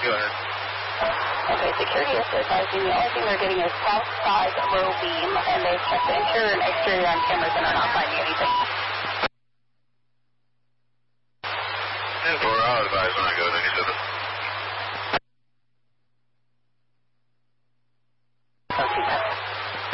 go ahead. Okay, security is advising the only thing they're getting is south side row beam, and they've checked the interior and exterior on cameras and are not finding anything.